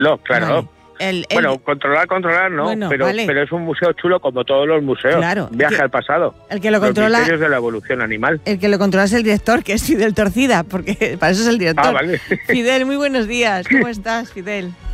No, claro. Vale. Bueno, controlar no, Bueno, pero es un museo chulo como todos los museos. Claro. Viaje al pasado. El que lo controla, los misterios de la evolución animal. el que lo controla es el director, que es Fidel Torcida, porque para eso es el director. Ah, vale. Fidel, muy buenos días. ¿Cómo estás, Fidel?